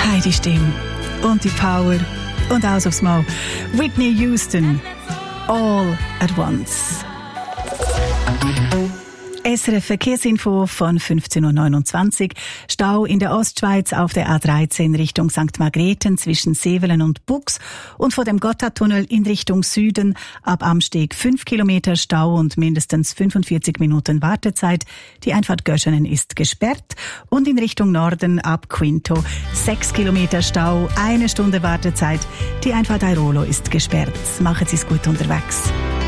Heidi Stimme und die Power und aus aufs Mal. Whitney Houston, All at Once. SRF Verkehrsinfo von 15.29 Uhr. Stau in der Ostschweiz auf der A13 Richtung St. Margrethen zwischen Sevelen und Bux und vor dem Gotthardtunnel in Richtung Süden ab Amsteg 5 Kilometer Stau und mindestens 45 Minuten Wartezeit. Die Einfahrt Göschenen ist gesperrt und in Richtung Norden ab Quinto 6 Kilometer Stau, 1 Stunde Wartezeit. Die Einfahrt Airolo ist gesperrt. Machen Sie es gut unterwegs.